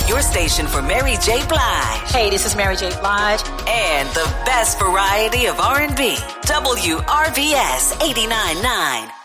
your station for Mary J. Blige. Hey, this is Mary J. Blige. And the best variety of R&B. WRVS 89.9.